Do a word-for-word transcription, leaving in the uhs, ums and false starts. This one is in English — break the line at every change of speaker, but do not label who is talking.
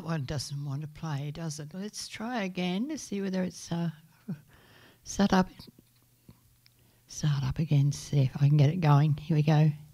that one doesn't want to play, does it? Let's try again to see whether it's uh, set up. Start up again, see if I can get it going. Here we go.